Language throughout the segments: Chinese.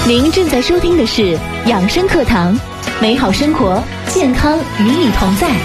您正在收听的是养生课堂，美好生活，健康与你同在。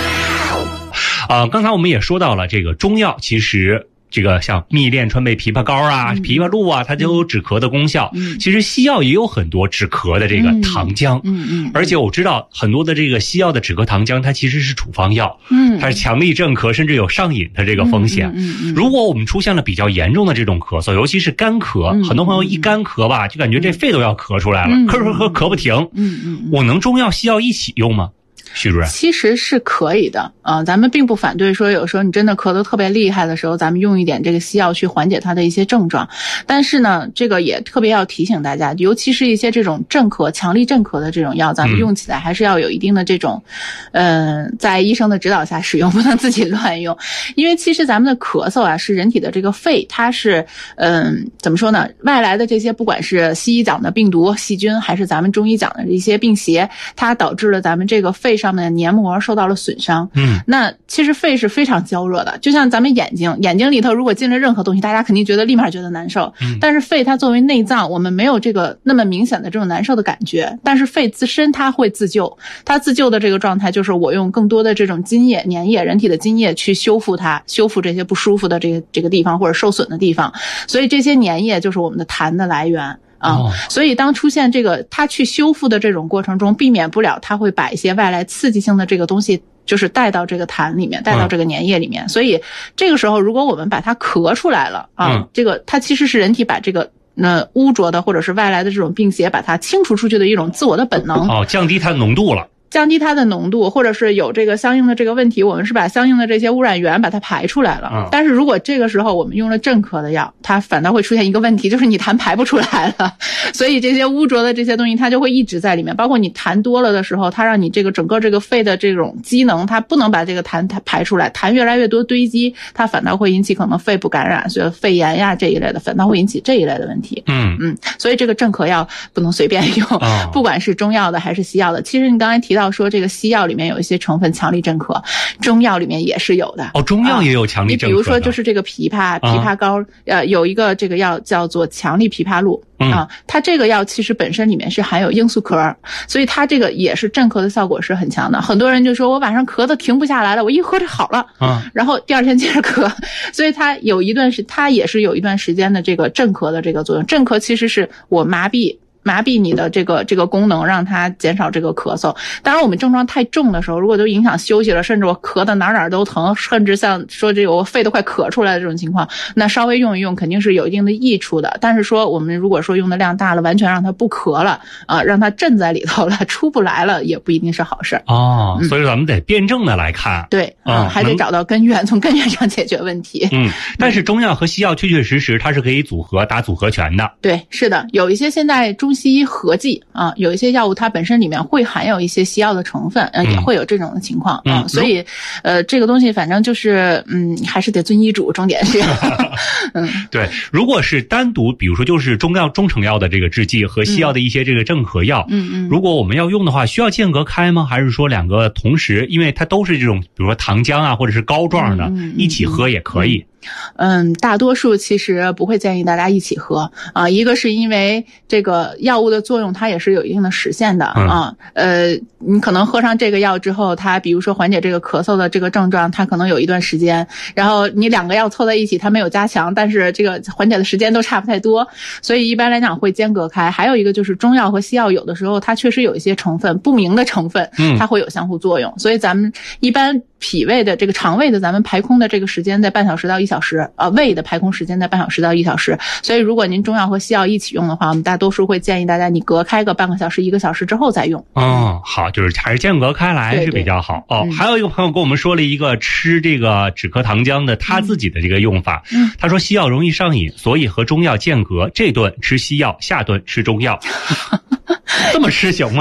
刚才我们也说到了这个中药，其实这个像蜜炼川贝枇杷膏啊、枇杷露啊，它都有止咳的功效。其实西药也有很多止咳的这个糖浆。而且我知道很多的这个西药的止咳糖浆，它其实是处方药。它是强力镇咳，甚至有上瘾的这个风险。如果我们出现了比较严重的这种咳嗽，尤其是干咳，很多朋友一干咳吧，就感觉这肺都要咳出来了，咳不停。我能中药西药一起用吗？徐主任， 其实是可以的，咱们并不反对说有时候你真的咳得特别厉害的时候，咱们用一点这个西药去缓解它的一些症状。但是呢，这个也特别要提醒大家，尤其是一些这种镇咳、强力镇咳的这种药，咱们用起来还是要有一定的这种，在医生的指导下使用，不能自己乱用。因为其实咱们的咳嗽啊，是人体的这个肺，它是，怎么说呢？外来的这些不管是西医讲的病毒、细菌，还是咱们中医讲的一些病邪，它导致了咱们这个肺上面的黏膜受到了损伤。那其实肺是非常娇弱的，就像咱们眼睛里头如果进了任何东西，大家肯定立马觉得难受。但是肺它作为内脏，我们没有这个那么明显的这种难受的感觉。但是肺自身它会自救，它自救的这个状态就是我用更多的这种津液、粘液、人体的津液去修复它，修复这些不舒服的这个地方或者受损的地方。所以这些粘液就是我们的痰的来源。所以当出现这个它去修复的这种过程中，避免不了它会把一些外来刺激性的这个东西就是带到这个痰里面，带到这个粘液里面。所以这个时候如果我们把它咳出来了这个它其实是人体把这个污浊的或者是外来的这种病邪把它清除出去的一种自我的本能。 降低它的浓度了。 降低它的浓度，或者是有这个相应的这个问题，我们是把相应的这些污染源把它排出来了。但是如果这个时候我们用了镇咳的药，它反倒会出现一个问题，就是你痰排不出来了。所以这些污浊的这些东西它就会一直在里面，包括你痰多了的时候，它让你这个整个这个肺的这种机能，它不能把这个痰它排出来，痰越来越多堆积，它反倒会引起可能肺部感染，所以肺炎呀这一类的，反倒会引起这一类的问题。所以这个镇咳药不能随便用，不管是中药的还是西药的。其实你刚才提到说这个西药里面有一些成分强力镇咳，中药里面也是有的。 中药也有强力镇咳的。 你比如说就是这个枇杷膏，有一个这个药叫做强力枇杷露。它这个药其实本身里面是含有罂粟壳，所以它这个也是镇咳的效果是很强的。很多人就说我晚上咳得停不下来了，我一喝就好了，然后第二天接着咳，所以它也是有一段时间的这个镇咳的这个作用。镇咳其实是我麻痹你的这个功能，让它减少这个咳嗽。当然我们症状太重的时候，如果都影响休息了，甚至我咳得哪都疼，甚至像说这个我肺都快咳出来的这种情况，那稍微用一用肯定是有一定的益处的。但是说我们如果说用的量大了，完全让它不咳了让它镇在里头了，出不来了，也不一定是好事。 所以咱们得辩证的来看。 对，还得找到根源，从根源上解决问题。 但是中药和西药确确实实它是可以打组合拳的。 对，是的，有一些现在中西医合剂有一些药物它本身里面会含有一些西药的成分，也会有这种的情况所以这个东西反正就是还是得遵医嘱，重点是对，如果是单独比如说就是中成药的这个制剂和西药的一些这个镇咳药，如果我们要用的话，需要间隔开吗？还是说两个同时，因为它都是这种比如说糖浆啊或者是膏状的一起喝也可以？ 大多数其实不会建议大家一起喝一个是因为这个药物的作用它也是有一定的时限的你可能喝上这个药之后，它比如说缓解这个咳嗽的这个症状，它可能有一段时间，然后你两个药凑在一起，它没有加强，但是这个缓解的时间都差不太多，所以一般来讲会间隔开。还有一个就是中药和西药有的时候它确实有一些成分不明的成分，它会有相互作用，所以咱们一般脾胃的这个肠胃的咱们排空的这个时间在半小时到1小时胃的排空时间在半小时到1小时，所以如果您中药和西药一起用的话，我们大多数会建议大家你隔开个半个小时1个小时之后再用。 好，就是还是间隔开来是比较好。还有一个朋友跟我们说了一个吃这个止咳糖浆的他自己的这个用法，他说西药容易上瘾，所以和中药间隔，这顿吃西药，下顿吃中药。这么吃行吗？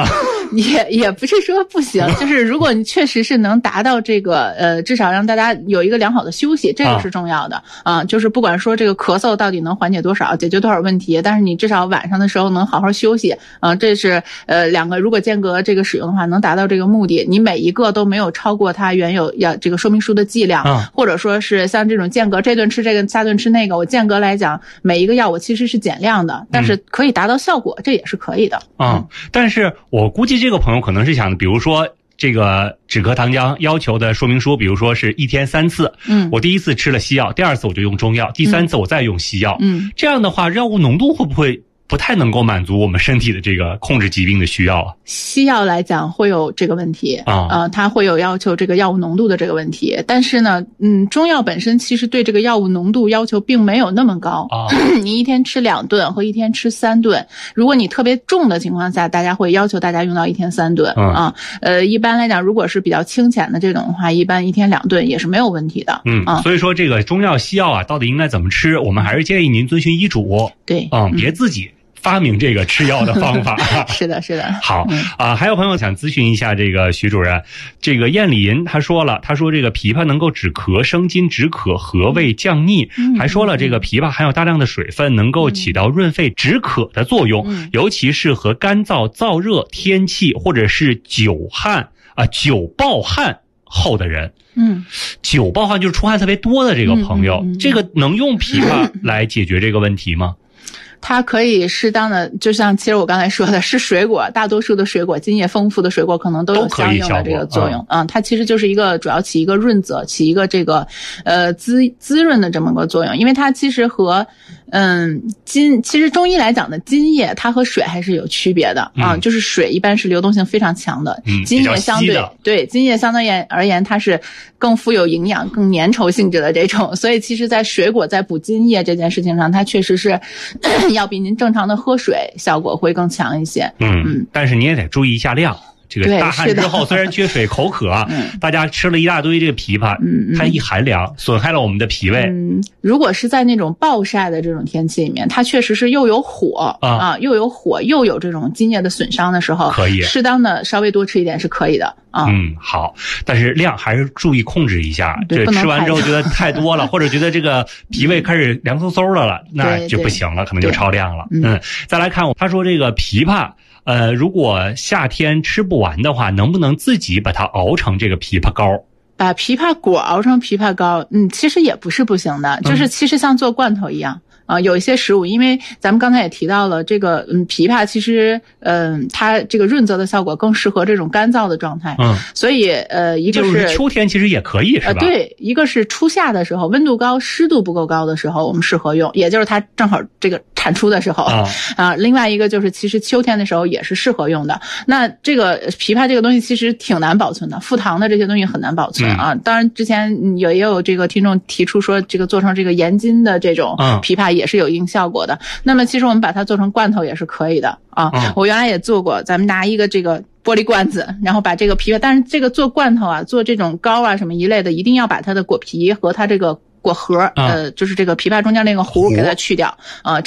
也不是说不行，就是如果你确实是能达到这个至少让大家有一个良好的休息，这个是重要的啊。就是不管说这个咳嗽到底能缓解多少，解决多少问题，但是你至少晚上的时候能好好休息啊。这是两个如果间隔这个使用的话，能达到这个目的。你每一个都没有超过它原有要这个说明书的剂量，或者说是像这种间隔，这顿吃这个，下顿吃那个，我间隔来讲，每一个药我其实是减量的，但是可以达到效果，这也是可以的。 但是我估计这个朋友可能是想，比如说这个止咳糖浆要求的说明书，比如说是1天3次，我第一次吃了西药，第二次我就用中药，第三次我再用西药，这样的话药物浓度会不会不太能够满足我们身体的这个控制疾病的需要啊？ 西药来讲会有这个问题它会有要求这个药物浓度的这个问题，但是呢，中药本身其实对这个药物浓度要求并没有那么高你1天吃2顿和1天吃3顿，如果你特别重的情况下，大家会要求大家用到1天3顿一般来讲，如果是比较清浅的这种的话，一般1天2顿也是没有问题的。 所以说这个中药西药啊，到底应该怎么吃，我们还是建议您遵循医嘱。 对， 别自己发明这个吃药的方法。 是的。 好还有朋友想咨询一下这个徐主任，这个燕李银他说这个枇杷能够止咳生津止渴和胃降逆，还说了这个枇杷含有大量的水分，能够起到润肺止渴的作用，尤其适合干燥燥热天气或者是久暴汗后的人。久暴汗就是出汗特别多的这个朋友，这个能用枇杷来解决这个问题吗？ 它可以适当的，就像其实我刚才说的，是水果，大多数的水果，津液丰富的水果可能都有相应的这个作用它其实就是一个主要起一个润泽，起一个这个滋润的这么个作用，因为它其实和其实中医来讲的津液，它和水还是有区别的就是水一般是流动性非常强的，津液相对津液相对而言，它是更富有营养、更粘稠性质的这种，所以其实在水果在补津液这件事情上，它确实是要比您正常的喝水效果会更强一些。 但是你也得注意一下量。这个大汗之后虽然缺水口渴大家吃了一大堆这个枇杷它一寒凉损害了我们的脾胃。 如果是在那种暴晒的这种天气里面，它确实是又有火又有火又有这种津液的损伤的时候， 可以适当的稍微多吃一点是可以的好，但是量还是注意控制一下，这吃完之后觉得太多了或者觉得这个脾胃开始凉飕飕的了，那就不行了，可能就超量了。再来看他说这个枇杷如果夏天吃不完的话，能不能自己把它熬成这个枇杷膏？ 把枇杷果熬成枇杷膏，其实也不是不行的，就是其实像做罐头一样。有一些食物，因为咱们刚才也提到了这个枇杷其实它这个润泽的效果更适合这种干燥的状态所以一个就是秋天其实也可以是吧对，一个是初夏的时候温度高湿度不够高的时候我们适合用，也就是它正好这个产出的时候另外一个就是其实秋天的时候也是适合用的。那这个枇杷这个东西其实挺难保存的，副糖的这些东西很难保存当然之前也有这个听众提出说这个做成这个盐津的这种枇杷也是有一定效果的那么其实我们把它做成罐头也是可以的我原来也做过，咱们拿一个这个玻璃罐子，然后把这个枇杷，但是这个做罐头做这种膏什么一类的，一定要把它的果皮和它这个果核就是这个枇杷中间那个核给它去掉